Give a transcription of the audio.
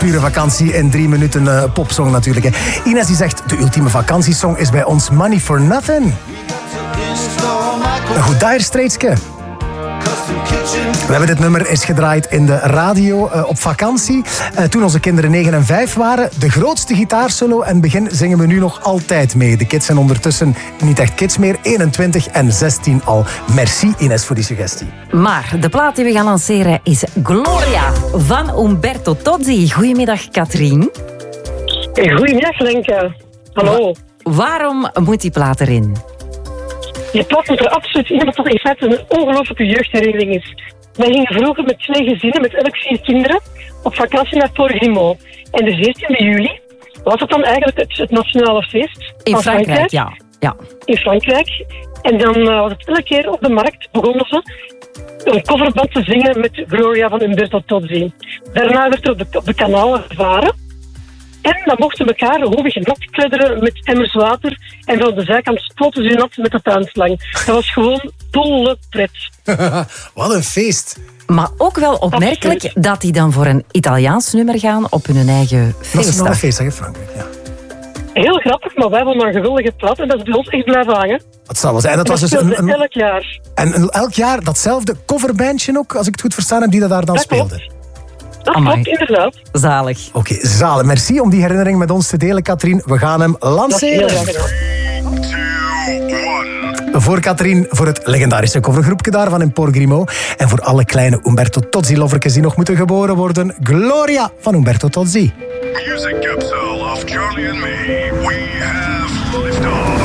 Pure vakantie in 3 minuten popsong natuurlijk. Hè. Ines die zegt, de ultieme vakantiesong is bij ons Money for Nothing. Een goed Dire Straitsje. We hebben dit nummer eens gedraaid in de radio op vakantie. Toen onze kinderen 9 en 5 waren. De grootste gitaarsolo en begin zingen we nu nog altijd mee. De kids zijn ondertussen niet echt kids meer. 21 en 16 al. Merci Ines voor die suggestie. Maar de plaat die we gaan lanceren is Gloria van Umberto Tozzi. Goedemiddag Katrien. Goedemiddag Lenka. Hallo. Waarom moet die plaat erin? Je plaat moet er absoluut in, omdat dat in feite een ongelooflijke jeugdherinnering is. Wij gingen vroeger met 2 gezinnen, met elk 4 kinderen, op vakantie naar Port Grimaud. En de 14e juli was het dan eigenlijk het nationale feest in van Frankrijk. Ja. In Frankrijk. En dan was het elke keer op de markt, begonnen ze een coverband te zingen met Gloria van Umberto Tozzi. Daarna werd er op de kanalen gevaren. En dan mochten we elkaar hoog nat kledderen met emmers water. En van de zijkant spoten ze nat met de tuinslang. Dat was gewoon dolle pret. Wat een feest. Maar ook wel opmerkelijk Absoluut. dat die dan voor een Italiaans nummer gaan op hun eigen feestdag. Nationale feestdag in Frankrijk, ja. Heel grappig, maar wij hebben een geweldige plaat en dat is bij ons echt blijven hangen. Dat zal wel zijn. Dat En was dat dus speelde elk jaar. En elk jaar datzelfde coverbandje ook, als ik het goed verstaan heb, die dat daar dan Dat klopt. speelde. Dat Amai. klopt, inderdaad. Zalig. Oké, zalig. Merci om die herinnering met ons te delen, Katrien. We gaan hem Dat is heel lanceren. graag gedaan. Voor Katrien, voor het legendarische covergroepje daar van in Port Grimaud. En voor alle kleine Umberto Tozzi-lovertjes die nog moeten geboren worden. Gloria van Umberto Tozzi. Music capsule of Charlie and me. We have liftoff.